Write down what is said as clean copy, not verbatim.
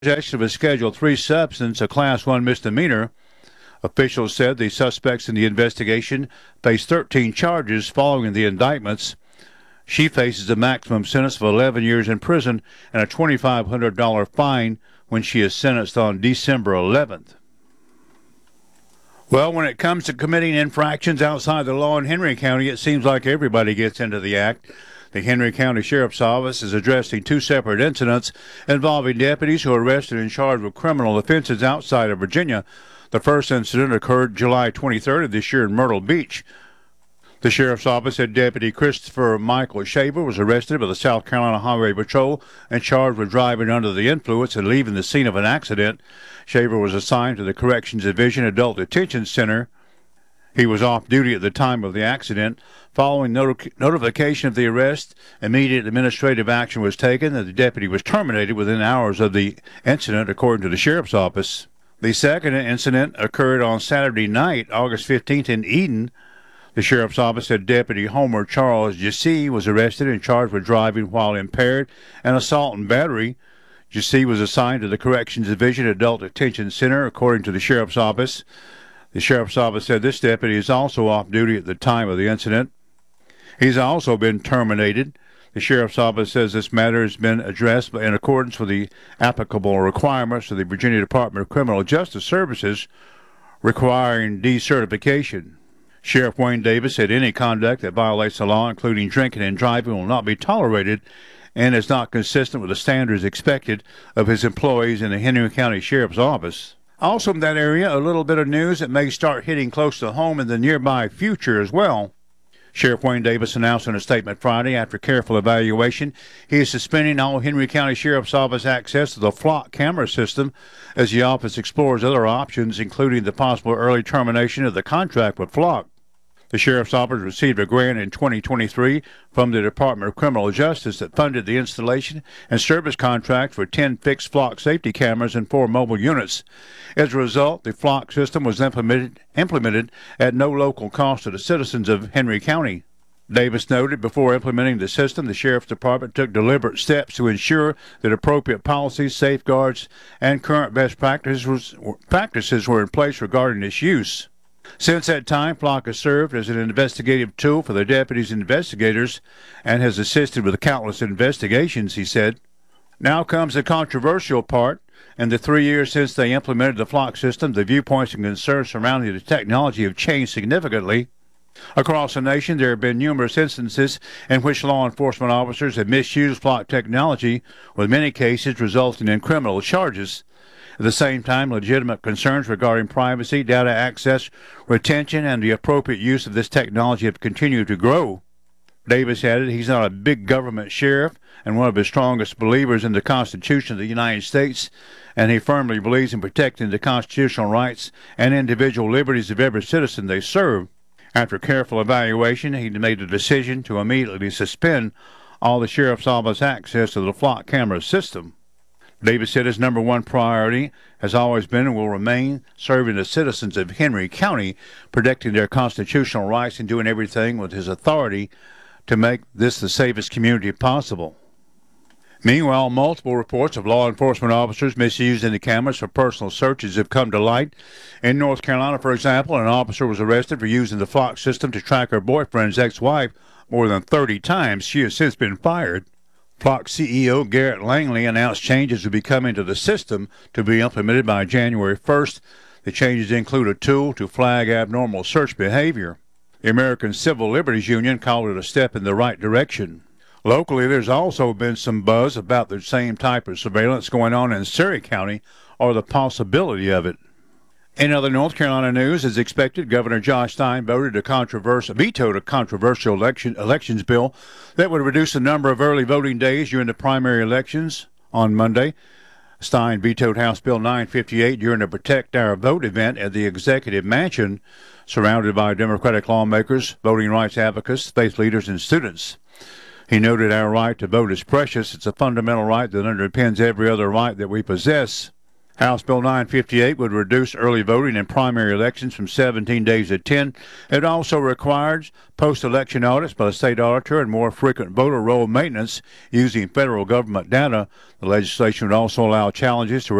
Possession of a Schedule III substance, a Class 1 misdemeanor. Officials said the suspects in the investigation face 13 charges following the indictments. She faces a maximum sentence of 11 years in prison and a $2,500 fine when she is sentenced on December 11th. Well, when it comes to committing infractions outside the law in Henry County, it seems like everybody gets into the act. The Henry County Sheriff's Office is addressing two separate incidents involving deputies who were arrested and charged with criminal offenses outside of Virginia. The first incident occurred July 23rd of this year in Myrtle Beach. The Sheriff's Office said Deputy Christopher Michael Shaver was arrested by the South Carolina Highway Patrol and charged with driving under the influence and leaving the scene of an accident. Shaver was assigned to the Corrections Division Adult Detention Center. He was off duty at the time of the accident. Following notification of the arrest, immediate administrative action was taken and the deputy was terminated within hours of the incident, according to the Sheriff's Office. The second incident occurred on Saturday night, August 15th in Eden. The Sheriff's Office said Deputy Homer Charles Jesse was arrested and charged with driving while impaired and assault and battery. Jesse was assigned to the Corrections Division Adult Detention Center, according to the Sheriff's Office. The Sheriff's Office said this deputy is also off duty at the time of the incident. He's also been terminated. The Sheriff's Office says this matter has been addressed in accordance with the applicable requirements of the Virginia Department of Criminal Justice Services requiring decertification. Sheriff Wayne Davis said any conduct that violates the law, including drinking and driving, will not be tolerated and is not consistent with the standards expected of his employees in the Henry County Sheriff's Office. Also in that area, a little bit of news that may start hitting close to home in the nearby future as well. Sheriff Wayne Davis announced in a statement Friday after careful evaluation he is suspending all Henry County Sheriff's Office access to the Flock camera system as the office explores other options, including the possible early termination of the contract with Flock. The Sheriff's Office received a grant in 2023 from the Department of Criminal Justice that funded the installation and service contract for 10 fixed Flock safety cameras and 4 mobile units. As a result, the Flock system was implemented at no local cost to the citizens of Henry County. Davis noted before implementing the system, the Sheriff's Department took deliberate steps to ensure that appropriate policies, safeguards, and current best practices were in place regarding its use. Since that time, Flock has served as an investigative tool for the deputies and investigators and has assisted with countless investigations, he said. Now comes the controversial part. In the 3 years since they implemented the Flock system, the viewpoints and concerns surrounding the technology have changed significantly. Across the nation, there have been numerous instances in which law enforcement officers have misused Flock technology, with many cases resulting in criminal charges. At the same time, legitimate concerns regarding privacy, data access, retention, and the appropriate use of this technology have continued to grow. Davis added he's not a big government sheriff and one of his strongest believers in the Constitution of the United States, and he firmly believes in protecting the constitutional rights and individual liberties of every citizen they serve. After careful evaluation, he made a decision to immediately suspend all the Sheriff's Office access to the Flock camera system. Davis said his number one priority has always been and will remain serving the citizens of Henry County, protecting their constitutional rights and doing everything with his authority to make this the safest community possible. Meanwhile, multiple reports of law enforcement officers misusing the cameras for personal searches have come to light. In North Carolina, for example, an officer was arrested for using the Flock system to track her boyfriend's ex-wife more than 30 times. She has since been fired. Flock CEO Garrett Langley announced changes will be coming to the system to be implemented by January 1st. The changes include a tool to flag abnormal search behavior. The American Civil Liberties Union called it a step in the right direction. Locally, there's also been some buzz about the same type of surveillance going on in Surry County, or the possibility of it. In other North Carolina news, as expected, Governor Josh Stein vetoed a controversial elections bill that would reduce the number of early voting days during the primary elections on Monday. Stein vetoed House Bill 958 during a Protect Our Vote event at the Executive Mansion, surrounded by Democratic lawmakers, voting rights advocates, faith leaders, and students. He noted our right to vote is precious. It's a fundamental right that underpins every other right that we possess. House Bill 958 would reduce early voting in primary elections from 17 days to 10. It also requires post-election audits by the state auditor and more frequent voter roll maintenance using federal government data. The legislation would also allow challenges to